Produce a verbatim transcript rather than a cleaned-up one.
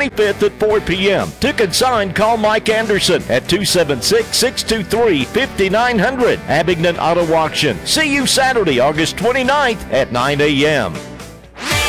twenty-fifth at four p.m. To consign, call Mike Anderson at two seven six, six two three, five nine zero zero. Abingdon Auto Auction. See you Saturday, August twenty-ninth at nine a.m.